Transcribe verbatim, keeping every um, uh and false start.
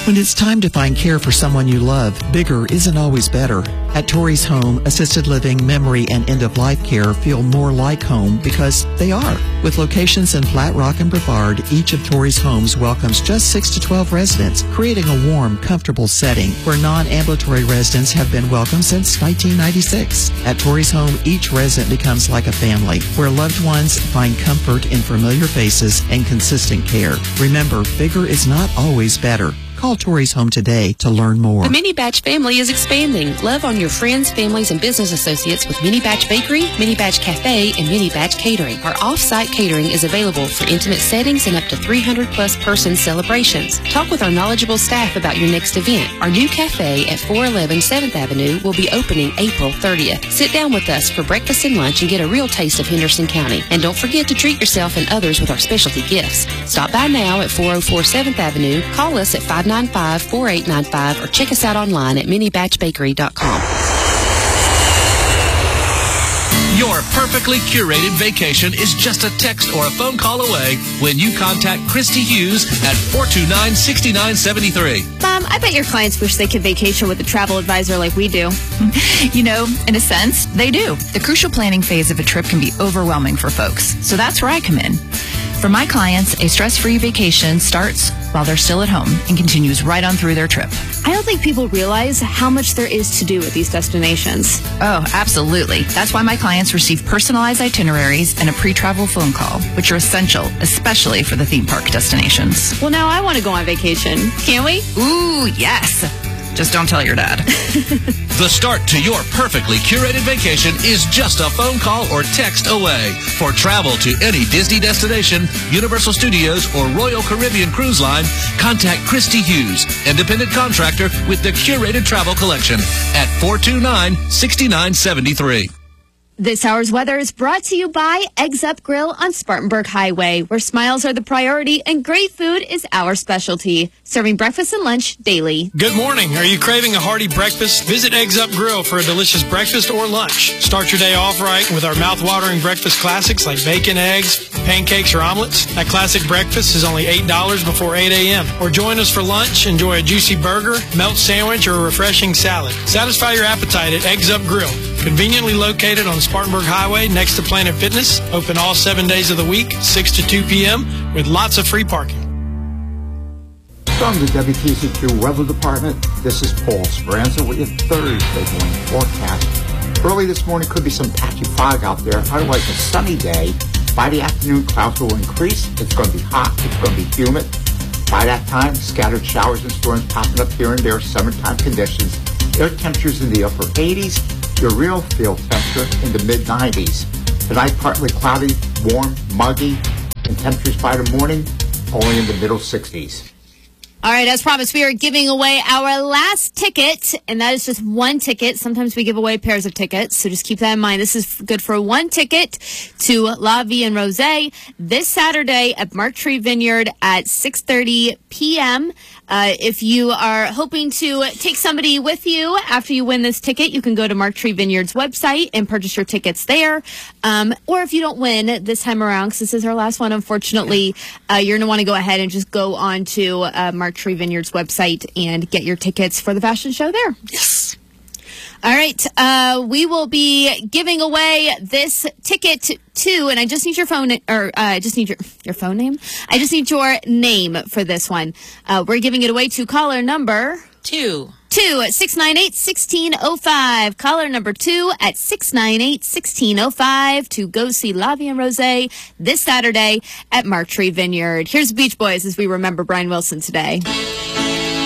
When it's time to find care for someone you love, bigger isn't always better. At Torrey's Home, assisted living, memory, and end-of-life care feel more like home because they are. With locations in Flat Rock and Brevard, each of Torrey's homes welcomes just six to twelve residents, creating a warm, comfortable setting where non-ambulatory residents have been welcome since nineteen ninety-six. At Torrey's Home, each resident becomes like a family, where loved ones find comfort in familiar faces and consistent care. Remember, bigger is not always better. Call Torrey's Home today to learn more. The Mini Batch family is expanding. Love on your friends, families, and business associates with Mini Batch Bakery, Mini Batch Cafe, and Mini Batch Catering. Our off-site catering is available for intimate settings and up to three hundred plus person celebrations. Talk with our knowledgeable staff about your next event. Our new cafe at four eleven seventh Avenue will be opening April thirtieth. Sit down with us for breakfast and lunch and get a real taste of Henderson County. And don't forget to treat yourself and others with our specialty gifts. Stop by now at four oh four seventh Avenue. Call us at five nine five, four eight nine five or check us out online at mini batch bakery dot com. Your perfectly curated vacation is just a text or a phone call away when you contact Christy Hughes at four two nine, six nine seven three. Mom, I bet your clients wish they could vacation with a travel advisor like we do. You know, in a sense, they do. The crucial planning phase of a trip can be overwhelming for folks, so that's where I come in. For my clients, a stress-free vacation starts while they're still at home and continues right on through their trip. I don't think people realize how much there is to do at these destinations. Oh, absolutely. That's why my clients receive personalized itineraries and a pre-travel phone call, which are essential, especially for the theme park destinations. Well, now I want to go on vacation. Can we? Ooh, yes. Just don't tell your dad. The start to your perfectly curated vacation is just a phone call or text away. For travel to any Disney destination, Universal Studios, or Royal Caribbean Cruise Line, contact Christy Hughes, independent contractor with the Curated Travel Collection at four two nine, six nine seven three. This hour's weather is brought to you by Eggs Up Grill on Spartanburg Highway, where smiles are the priority and great food is our specialty. Serving breakfast and lunch daily. Good morning. Are you craving a hearty breakfast? Visit Eggs Up Grill for a delicious breakfast or lunch. Start your day off right with our mouth-watering breakfast classics like bacon, eggs, pancakes, or omelets. That classic breakfast is only eight dollars before eight a.m. Or join us for lunch. Enjoy a juicy burger, melt sandwich, or a refreshing salad. Satisfy your appetite at Eggs Up Grill. Conveniently located on Spartanburg Highway next to Planet Fitness. Open all seven days of the week, six to two p.m. with lots of free parking. From the W T C Q Weather Department, this is Paul Speranza with your Thursday morning forecast. Early this morning could be some patchy fog out there. Otherwise, a sunny day. By the afternoon, clouds will increase. It's going to be hot. It's going to be humid. By that time, scattered showers and storms popping up here and there, summertime conditions. Air temperatures in the upper eighties. Your real field temperature in the mid nineties. Tonight, partly cloudy, warm, muggy, and temperatures by the morning only in the middle sixties. All right, as promised, we are giving away our last ticket, and that is just one ticket. Sometimes we give away pairs of tickets, so just keep that in mind. This is good for one ticket to La Vie and Rosé this Saturday at Mark Tree Vineyard at six thirty p.m. Uh, if you are hoping to take somebody with you after you win this ticket, you can go to Mark Tree Vineyard's website and purchase your tickets there. Um, or if you don't win this time around, because this is our last one, unfortunately, uh, you're going to want to go ahead and just go on to uh, Mark Tree Vineyard's website and get your tickets for the fashion show there. Yes. All right, uh, we will be giving away this ticket to, and I just need your phone, or uh, I just need your your phone name. I just need your name for this one. Uh, we're giving it away to caller number Two. Two at six nine eight, one six zero five. Caller number two at six nine eight, one six zero five to go see La Vie and Rosé this Saturday at Mark Tree Vineyard. Here's Beach Boys as we remember Brian Wilson today.